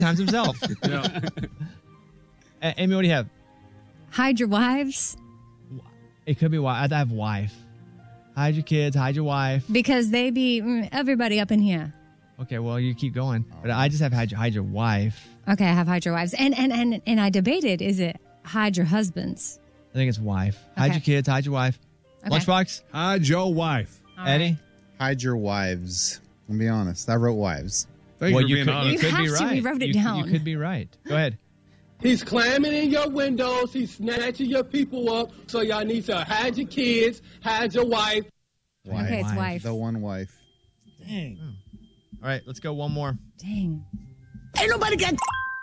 times himself. Yeah. Amy, what do you have? Hide your wives It could be wife. I have wife. Hide your kids. Hide your wife. because they be everybody up in here. Okay, well, you keep going. But I just have hide your wife. Okay, I have hide your wives. And I debated, is it hide your husbands? I think it's wife. Hide Okay. your kids. Hide your wife. Okay. Lunchbox? Hide your wife. All Eddie? right. Hide your wives. I'll be honest. I wrote wives. Thank Well, you for you being could, honest. you could be have to. right. We wrote it You down. could be right. Go ahead. He's climbing in your windows. He's snatching your people up. So y'all need to hide your kids, hide your wife. Wife. Okay, it's wife. The one wife. Dang. All right, let's go one more. Dang. Ain't nobody got.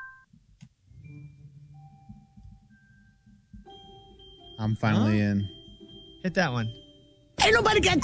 I'm finally in. Hit that one. Ain't nobody got.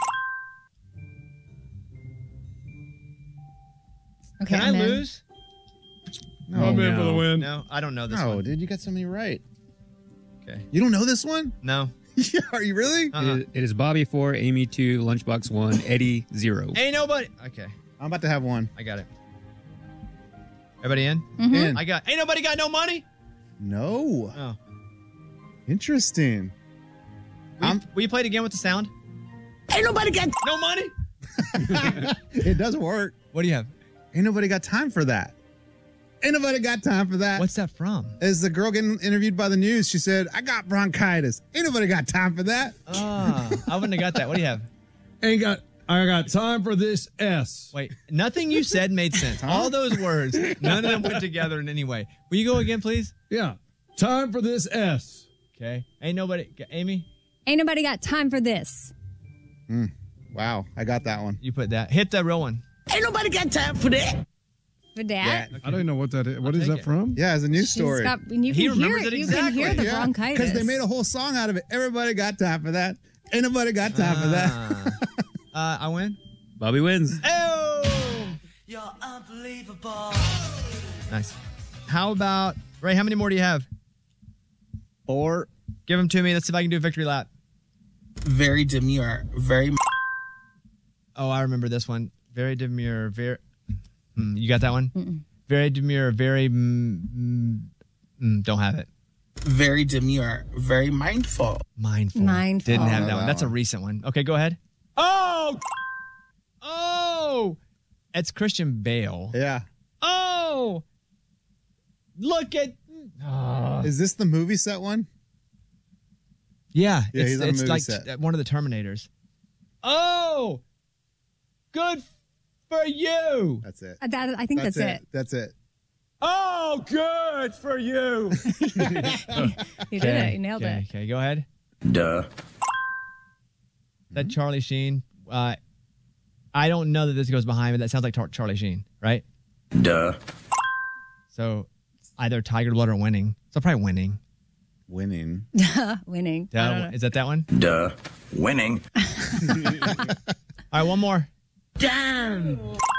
Okay, Can I I'm in. lose? No, I'm in for the win. No, I don't know this no, one. dude, you got so many right. Okay. You don't know this one? No. Yeah, are you really? It is Bobby 4, Amy 2, Lunchbox 1, Eddie 0. Ain't nobody. Okay, I'm about to have one. I got it. Everybody in? In. Ain't nobody got no money? No. Oh. Interesting. Will you play it again with the sound? Ain't nobody got. No money? It does work. What do you have? Ain't nobody got time for that. Ain't nobody got time for that. What's that from? As the girl getting interviewed by the news, she said, I got bronchitis. Ain't nobody got time for that. Ah, I wouldn't have got that. What do you have? I got time for this S. Wait, nothing you said made sense. All those words, none of them went together in any way. Will you go again, please? Yeah. Time for this S. Okay. Ain't nobody. Amy, Ain't nobody got time for this. Wow, I got that one. you put that. Hit the real one. Ain't nobody got time for that. For that. I don't know what that is. What is take that it. from? Yeah, it's a news She's story. got- and you He can hear remembers it You can hear exactly. the bronchitis. Because they made a whole song out of it. Everybody got time for that. Ain't nobody got time for that. I win. Bobby wins. Oh! You're unbelievable. Nice. How about, Ray, how many more do you have? 4. Give them to me. Let's see if I can do a victory lap. Very demure. Very. Oh, I remember this one. Very demure. Very. You got that one? Very demure. Very. Don't have it. Very demure. Very mindful. Mindful. Mindful. Didn't have Oh, that one. that That's a one. recent one. Okay, go ahead. Oh! Oh! It's Christian Bale. Yeah. Oh! Look at. Is this the movie set one? Yeah, Yeah, he's on a it's movie like set. one of the Terminators. Oh! Good for you! That's it. I think that's it. That's it. Oh, good for you! You did it. You nailed it. Okay, go ahead. Duh. That Charlie Sheen. I don't know that this goes behind, but that sounds like Charlie Sheen, right? Duh. So either Tiger Blood or Winning. So probably Winning. Winning. Winning. I don't know. Is that one? Duh. Winning. All right, one more. Damn.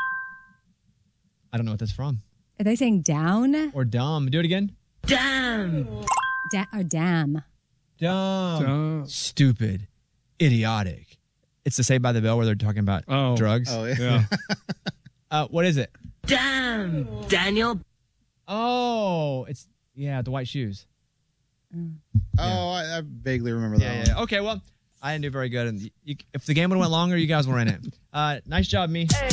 I don't know what that's from. Are they saying down? Or dumb. Do it again. Damn. Or damn? Dumb. Stupid. Idiotic. It's the Saved by the Bell where they're talking about drugs. Oh, yeah. What is it? Damn. Daniel. Oh, it's, the white shoes. Oh, I vaguely remember that one. Yeah. Okay, well, I didn't do very good. And if the game would have went longer, you guys will win it. Nice job, me.